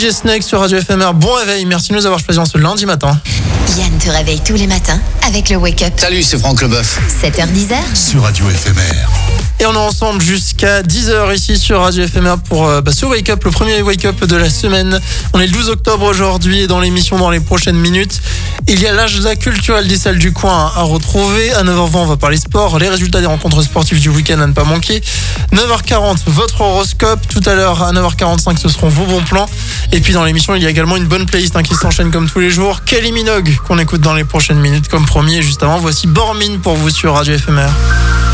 DJ Snake sur Radio FMR. Bon réveil, merci de nous avoir choisis en ce lundi matin. Yann te réveille tous les matins avec le Wake Up. Salut, c'est Franck Leboeuf. 7h-10h sur Radio FMR. Et on est ensemble jusqu'à 10h ici sur Radio FMR pour ce Wake Up, le premier Wake Up de la semaine. On est le 12 octobre aujourd'hui et dans l'émission dans les prochaines minutes, il y a l'agenda culturel des salles du coin à retrouver. À 9h20, on va parler sport, les résultats des rencontres sportives du week-end à ne pas manquer. 9h40, votre horoscope. Tout à l'heure, à 9h45, ce seront vos bons plans. Et puis dans l'émission, il y a également une bonne playlist qui s'enchaîne comme tous les jours. Kylie Minogue qu'on écoute dans les prochaines minutes comme promis. Et juste avant, voici Bormin pour vous sur Radio FMR.